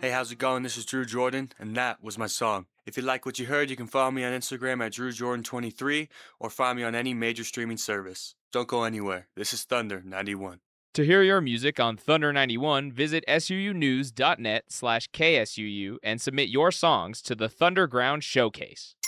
Hey, how's it going? This is Drew Jordan, and that was my song. If you like what you heard, you can follow me on Instagram at DrewJordan23 or find me on any major streaming service. Don't go anywhere. This is Thunder 91. To hear your music on Thunder 91, visit suunews.net/KSUU and submit your songs to the Thunderground Showcase.